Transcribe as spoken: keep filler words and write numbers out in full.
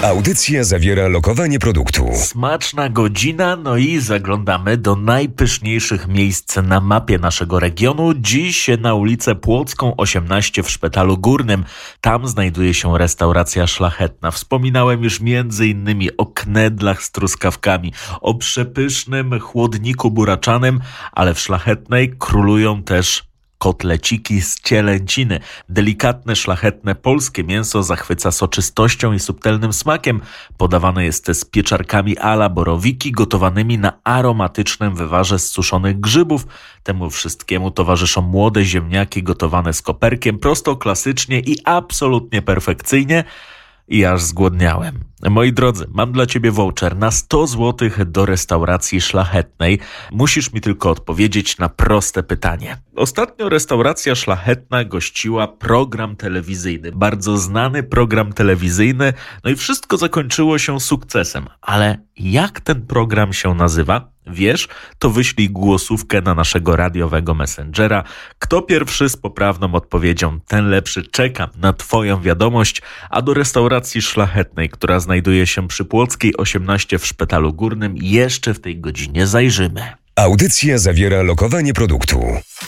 Audycja zawiera lokowanie produktu. Smaczna godzina, no i zaglądamy do najpyszniejszych miejsc na mapie naszego regionu. Dziś na ulicę Płocką osiemnaście w Szpitalu Górnym. Tam znajduje się restauracja Szlachetna. Wspominałem już między innymi o knedlach z truskawkami, o przepysznym chłodniku buraczanym, ale w Szlachetnej królują też kotleciki z cielęciny. Delikatne, szlachetne polskie mięso zachwyca soczystością i subtelnym smakiem. Podawane jest z pieczarkami a la borowiki, gotowanymi na aromatycznym wywarze z suszonych grzybów. Temu wszystkiemu towarzyszą młode ziemniaki gotowane z koperkiem, prosto, klasycznie i absolutnie perfekcyjnie. I aż zgłodniałem. Moi drodzy, mam dla Ciebie voucher na sto złotych do restauracji Szlachetnej. Musisz mi tylko odpowiedzieć na proste pytanie. Ostatnio restauracja Szlachetna gościła program telewizyjny, bardzo znany program telewizyjny, no i wszystko zakończyło się sukcesem. Ale jak ten program się nazywa? Wiesz, to wyślij głosówkę na naszego radiowego messengera. Kto pierwszy z poprawną odpowiedzią, ten lepszy. Czekam na Twoją wiadomość, a do restauracji Szlachetnej, która znajduje się przy Płockiej osiemnaście w Szpitalu Górnym, jeszcze w tej godzinie zajrzymy. Audycja zawiera lokowanie produktu.